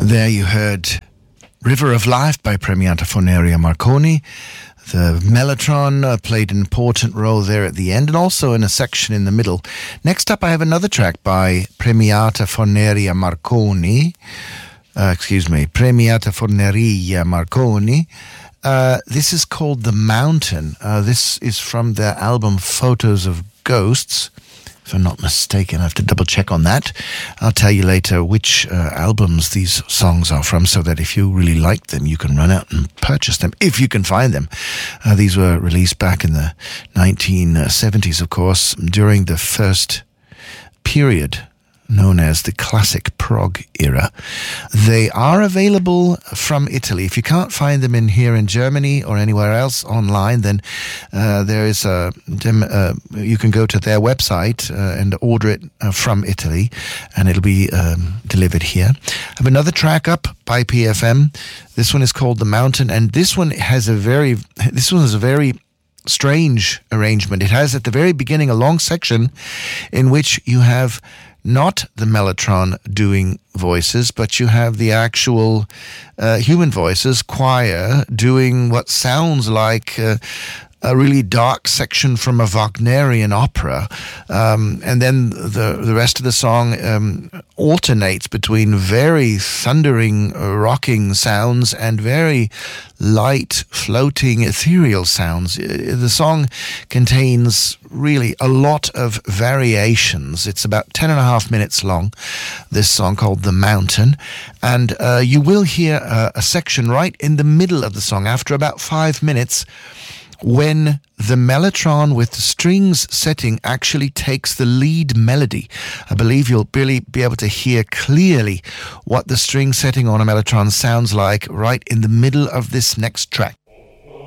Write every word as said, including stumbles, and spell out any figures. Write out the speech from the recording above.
There you heard River of Life by Premiata Forneria Marconi. The mellotron uh, played an important role there at the end and also in a section in the middle. Next up, I have another track by Premiata Forneria Marconi. Uh, excuse me, Premiata Forneria Marconi. Uh, this is called The Mountain. Uh, this is from their album Photos of Ghosts. If I'm not mistaken, I have to double check on that. I'll tell you later which uh, albums these songs are from, so that if you really like them, you can run out and purchase them, if you can find them. Uh, these were released back in the nineteen seventies, of course, during the first period known as the classic prog era. They are available from Italy. If you can't find them in here in Germany or anywhere else online, then uh, there is a uh, you can go to their website uh, and order it uh, from Italy, and it'll be um, delivered here. I have another track up by P F M. This one is called The Mountain, and this one has a very this one is a very strange arrangement. It has at the very beginning a long section in which you have not the mellotron doing voices, but you have the actual uh, human voices, choir, doing what sounds like uh, a really dark section from a Wagnerian opera. Um, and then the, the rest of the song um, alternates between very thundering, uh, rocking sounds and very light, floating, ethereal sounds. The song contains really a lot of variations. It's about ten and a half minutes long, this song called The Mountain. And uh, you will hear a, a section right in the middle of the song, after about five minutes, when the mellotron with the strings setting actually takes the lead melody. I believe you'll really be able to hear clearly what the string setting on a mellotron sounds like right in the middle of this next track.